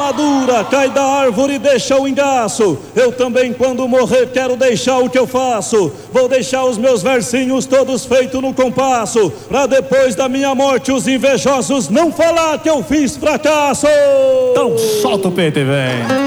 madura cai da árvore e deixa o engaço. Eu também, quando morrer, quero deixar o que eu faço. Vou deixar os meus versinhos todos feitos no compasso, pra depois da minha morte os invejosos não falar que eu fiz fracasso. Então solta o peito e vem.